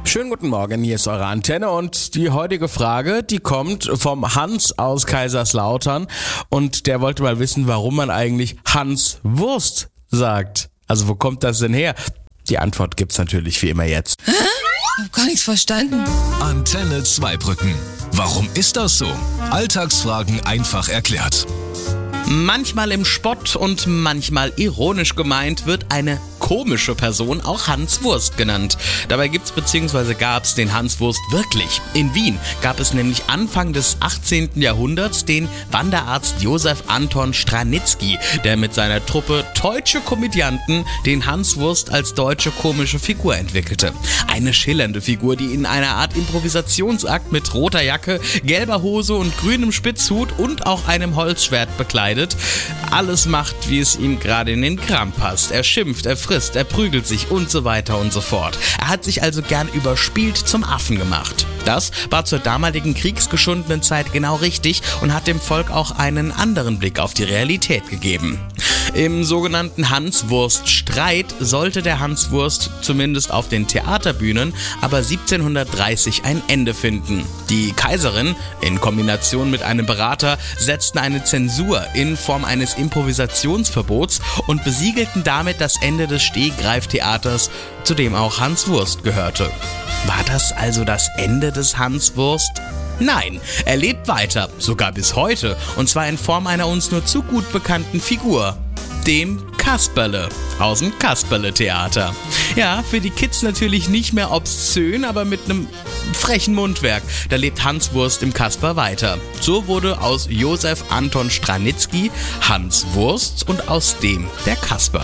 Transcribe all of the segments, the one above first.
Schönen guten Morgen, hier ist eure Antenne und die heutige Frage, die kommt vom Hans aus Kaiserslautern und der wollte mal wissen, warum man eigentlich Hans Wurst sagt. Also wo kommt das denn her? Die Antwort gibt's natürlich wie immer jetzt. Hä? Ich hab gar nichts verstanden. Antenne Zweibrücken. Warum ist das so? Alltagsfragen einfach erklärt. Manchmal im Spott und manchmal ironisch gemeint wird eine komische Person auch Hans Wurst genannt. Dabei gibt's bzw. gab's den Hans Wurst wirklich. In Wien gab es nämlich Anfang des 18. Jahrhunderts den Wanderarzt Josef Anton Stranitzky, der mit seiner Truppe deutsche Komödianten den Hans Wurst als deutsche komische Figur entwickelte. Eine schillernde Figur, die in einer Art Improvisationsakt mit roter Jacke, gelber Hose und grünem Spitzhut und auch einem Holzschwert bekleidet alles macht, wie es ihm gerade in den Kram passt. Er schimpft, er frisst, er prügelt sich und so weiter und so fort. Er hat sich also gern überspielt zum Affen gemacht. Das war zur damaligen kriegsgeschundenen Zeit genau richtig und hat dem Volk auch einen anderen Blick auf die Realität gegeben. Im sogenannten Hanswurst-Streit sollte der Hanswurst zumindest auf den Theaterbühnen aber 1730 ein Ende finden. Die Kaiserin in Kombination mit einem Berater setzten eine Zensur in Form eines Improvisationsverbots und besiegelten damit das Ende des Stehgreiftheaters, zu dem auch Hans Wurst gehörte. War das also das Ende des Hans Wurst? Nein, er lebt weiter, sogar bis heute, und zwar in Form einer uns nur zu gut bekannten Figur, dem Kasperle aus dem Kasperle-Theater. Ja, für die Kids natürlich nicht mehr obszön, aber mit einem frechen Mundwerk. Da lebt Hans Wurst im Kasper weiter. So wurde aus Josef Anton Stranitzky Hans Wurst und aus dem der Kasper.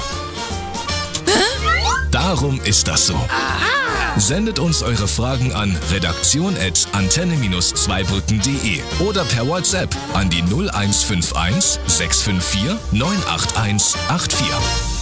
Darum ist das so. Sendet uns eure Fragen an redaktion@antenne-zweibrücken.de oder per WhatsApp an die 0151 654 98184.